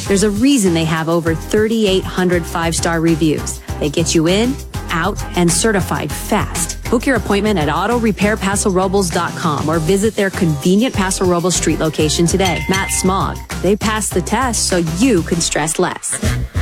There's a reason they have over 3,800 five-star reviews. They get you in, out, and certified fast. Book your appointment at autorepairpasorobles.com or visit their convenient Paso Robles Street location today. Matt Smog. They passed the test so you can stress less.